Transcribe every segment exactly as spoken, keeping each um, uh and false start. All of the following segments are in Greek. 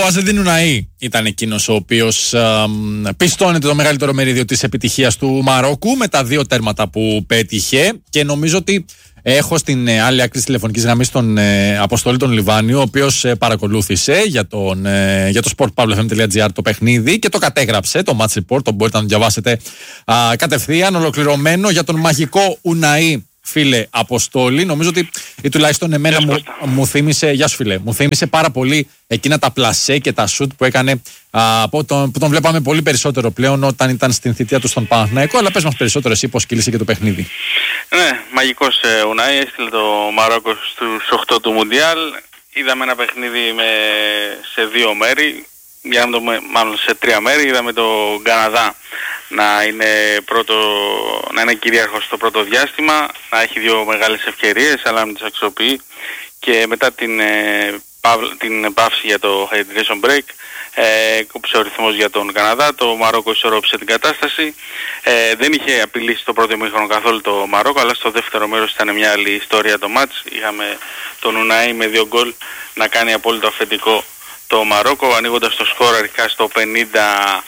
Αζεντίν Ουναΐ ήταν εκείνος ο οποίος α, πιστώνεται το μεγαλύτερο μερίδιο της επιτυχίας του Μαρόκου με τα δύο τέρματα που πέτυχε, και νομίζω ότι έχω στην ε, άλλη άκρη της τηλεφωνικής γραμμής τον ε, Αποστόλη τον Λιβάνιο, ο οποίος ε, παρακολούθησε για, τον, ε, για το sportpavlefm.gr το παιχνίδι και το κατέγραψε, το match report, το μπορείτε να το διαβάσετε α, κατευθείαν, ολοκληρωμένο για τον μαγικό Ουναΐ. Φίλε Αποστόλη, νομίζω ότι ή τουλάχιστον εμένα μου, μου θύμισε, γεια σου φίλε, μου θύμισε πάρα πολύ εκείνα τα πλασέ και τα σουτ που έκανε, α, που, τον, που τον βλέπαμε πολύ περισσότερο πλέον όταν ήταν στην θητεία του στον Παναθηναϊκό. Αλλά πες μας περισσότερο εσύ πώς κύλησε και το παιχνίδι. Ναι, μαγικός ε, Ουναΐ, έστειλε το Μαρόκο στους οκτώ του Μουντιάλ. Είδαμε ένα παιχνίδι με, σε δύο μέρη, για να το, μάλλον σε τρία μέρη. Είδαμε το Καναδά να είναι, πρώτο, να είναι κυρίαρχος στο πρώτο διάστημα, να έχει δύο μεγάλες ευκαιρίες αλλά να μην τις αξιοποιεί, και μετά την, ε, παύ, την παύση για το hydration break ε, κόψε ο ρυθμός για τον Καναδά. Το Μαρόκο ισορρόπησε την κατάσταση, ε, δεν είχε απειλήσει το πρώτο ημίχρονο καθόλου το Μαρόκο, αλλά στο δεύτερο μέρος ήταν μια άλλη ιστορία το μάτς. Είχαμε τον Ουναΐ με δύο γκολ να κάνει απόλυτο αφεντικό το Μαρόκο, ανοίγοντας το σκορ αρχικά στο πενήντα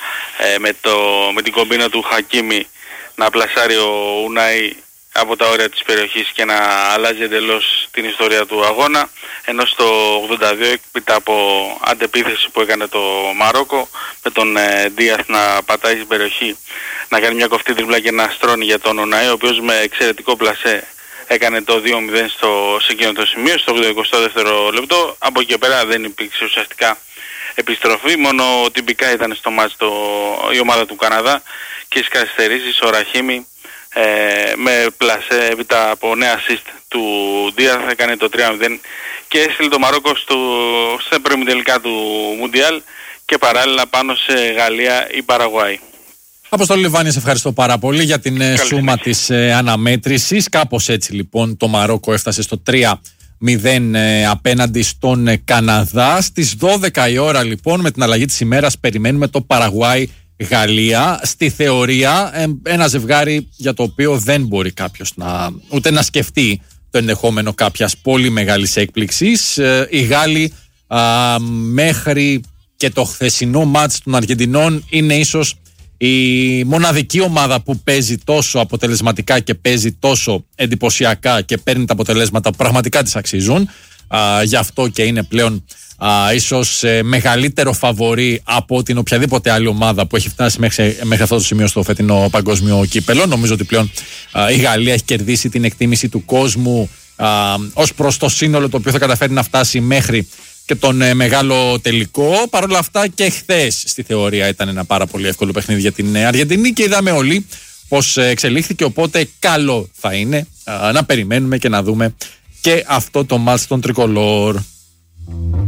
ε, με, το, με την κομπίνα του Χακίμι να πλασάρει ο Ουναΐ από τα όρια της περιοχής και να αλλάζει εντελώς την ιστορία του αγώνα, ενώ στο ογδόντα δύο έπειτα από αντεπίθεση που έκανε το Μαρόκο με τον ε, Ντίαθ να πατάει στην περιοχή, να κάνει μια κοφτή τριπλά και να στρώνει για τον Ουναΐ, ο οποίος με εξαιρετικό πλασέ έκανε το δύο μηδέν στο, σε εκείνο το σημείο, στο εικοστό δεύτερο λεπτό. Από εκεί πέρα δεν υπήρξε ουσιαστικά επιστροφή, μόνο τυπικά ήταν στο μάτς το, η ομάδα του Καναδά, και στις καθυστερήσεις ο Ραχίμι ε, με πλασέ έπειτα από νέα assist του Ντία θα έκανε το τρία μηδέν και έστειλε το Μαρόκο στο, στα προημιτελικά του Μουντιάλ, και παράλληλα πάνω σε Γαλλία ή Παραγουάη. Αποστόλη Λιβάνη, σε ευχαριστώ πάρα πολύ για την Καλή σούμα της ε, αναμέτρησης. Κάπως έτσι λοιπόν το Μαρόκο έφτασε στο τρία μηδέν ε, απέναντι στον ε, Καναδά. Στις δώδεκα η ώρα λοιπόν, με την αλλαγή της ημέρας, περιμένουμε το Παραγουάη-Γαλλία. Στη θεωρία ε, ένα ζευγάρι για το οποίο δεν μπορεί κάποιος να, ούτε να σκεφτεί το ενδεχόμενο κάποιας πολύ μεγάλης έκπληξης. Ε, οι Γάλλοι α, μέχρι και το χθεσινό μάτς των Αργεντινών είναι ίσως η μοναδική ομάδα που παίζει τόσο αποτελεσματικά και παίζει τόσο εντυπωσιακά και παίρνει τα αποτελέσματα που πραγματικά της αξίζουν. Α, γι' αυτό και είναι πλέον α, ίσως ε, μεγαλύτερο φαβορί από την οποιαδήποτε άλλη ομάδα που έχει φτάσει μέχρι, μέχρι αυτό το σημείο στο φετινό παγκόσμιο κύπελο. Νομίζω ότι πλέον α, η Γαλλία έχει κερδίσει την εκτίμηση του κόσμου α, ως προς το σύνολο το οποίο θα καταφέρει να φτάσει μέχρι και τον ε, μεγάλο τελικό. Παρ' όλα αυτά και χθες στη θεωρία ήταν ένα πάρα πολύ εύκολο παιχνίδι για την ε, Αργεντινή, και είδαμε όλοι πως ε, εξελίχθηκε, οπότε καλό θα είναι ε, να περιμένουμε και να δούμε και αυτό το μάτς των Τρικολόρ.